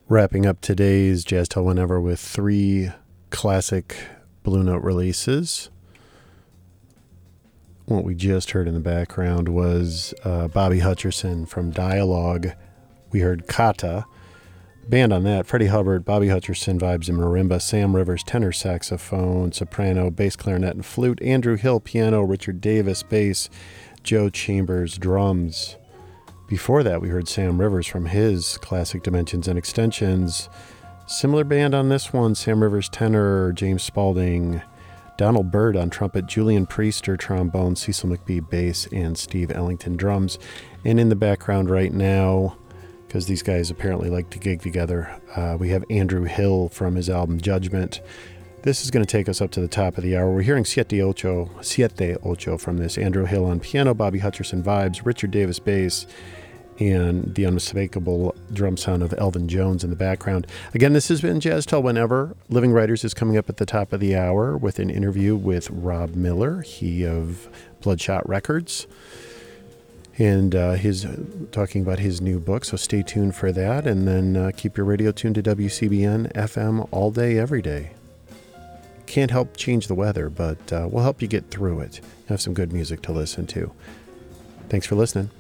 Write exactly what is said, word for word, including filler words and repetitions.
Wrapping up today's Jazz Till Whenever with three classic Blue Note releases. What we just heard in the background was uh, Bobby Hutcherson from Dialogue. We heard Kata. Band on that, Freddie Hubbard, Bobby Hutcherson, vibes and marimba, Sam Rivers, tenor saxophone, soprano, bass clarinet and flute, Andrew Hill, piano, Richard Davis, bass, Joe Chambers, drums. Before that, we heard Sam Rivers from his classic Dimensions and Extensions. Similar band on this one, Sam Rivers tenor, James Spaulding, Donald Byrd on trumpet, Julian Priester trombone, Cecil McBee bass, and Steve Ellington drums. And in the background right now, because these guys apparently like to gig together, uh, we have Andrew Hill from his album Judgment. This is going to take us up to the top of the hour. We're hearing Siete Ocho, Siete Ocho from this. Andrew Hill on piano, Bobby Hutcherson vibes, Richard Davis bass, and the unmistakable drum sound of Elvin Jones in the background. Again, this has been Jazz Till Whenever. Living Writers is coming up at the top of the hour with an interview with Rob Miller, he of Bloodshot Records, and uh, his talking about his new book, so stay tuned for that, and then uh, keep your radio tuned to W C B N F M all day, every day. Can't help change the weather, but uh, we'll help you get through it. Have some good music to listen to. Thanks for listening.